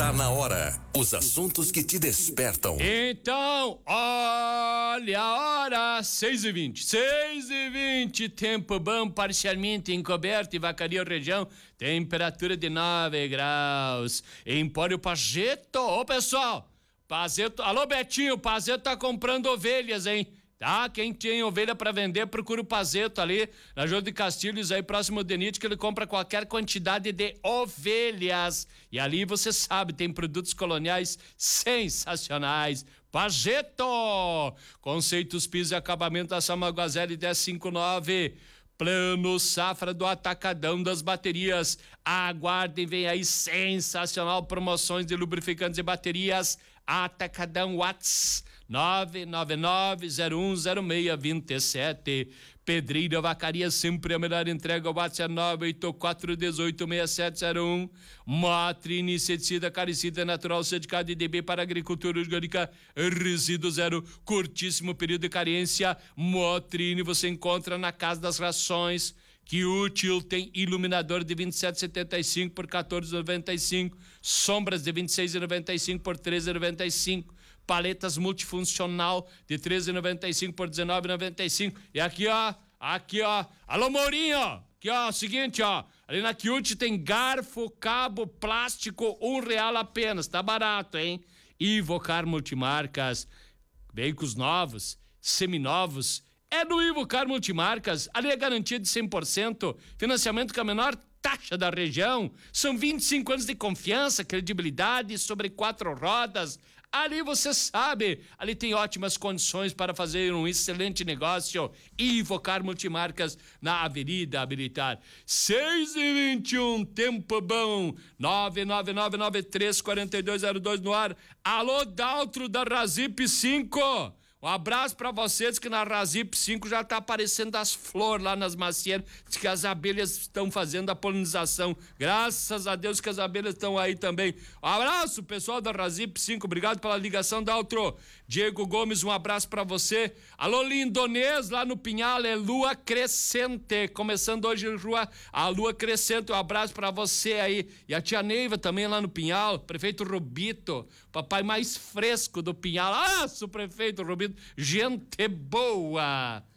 Tá na hora. Os assuntos que te despertam. Então, olha a hora, 6h20. 6h20, tempo bom, parcialmente encoberto em Vacaria região, temperatura de 9 graus. Empório Pajeto, ô pessoal, Pazeto, alô Betinho, Pazeto tá comprando ovelhas, hein? Tá, quem tem ovelha para vender, procura o Pazeto ali, na João de Castilhos, aí próximo do Denite, que ele compra qualquer quantidade de ovelhas. E ali você sabe, tem produtos coloniais sensacionais. Pazeto! Conceitos piso e acabamento da Samaguazeli 1059. Plano Safra do Atacadão das Baterias. Aguardem, vem aí sensacional promoções de lubrificantes e baterias. Atacadão Watts 999-010627. Pedreira Vacaria, sempre a melhor entrega. O WhatsApp 984186701. Motrin inseticida, caricida, natural, certificado de DB para agricultura orgânica, resíduo zero, curtíssimo período de carência. Motrin você encontra na Casa das Rações. Que útil, tem iluminador de 27,75 por 14,95, sombras de 26,95 por 13,95, paletas multifuncional de 13,95 por 19,95. E aqui ó, alô Mourinho, aqui ó, seguinte ó, ali na Kiut tem garfo, cabo, plástico, R$1 apenas, tá barato, hein? Ivocar Multimarcas, veículos novos, seminovos, é no Ivocar Multimarcas, ali é garantia de 100%, financiamento com a menor taxa da região, são 25 anos de confiança, credibilidade sobre 4 rodas, ali você sabe, ali tem ótimas condições para fazer um excelente negócio. Ivocar Multimarcas na Avenida Habilitar. 6h21, tempo bom, 999934202 no ar. Alô, Daltro da Razip 5. Um abraço pra vocês, que na Razip 5 já tá aparecendo as flores lá nas macieiras, que as abelhas estão fazendo a polinização. Graças a Deus que as abelhas estão aí também. Um abraço, pessoal da Razip 5, obrigado pela ligação, Daltro. Diego Gomes, um abraço pra você. Alô, Lindonês, lá no Pinhal, é Lua Crescente, começando hoje a Lua Crescente, um abraço pra você aí. E a tia Neiva também lá no Pinhal, prefeito Rubito, papai mais fresco do Pinhal. Ah, o prefeito Rubito, gente boa.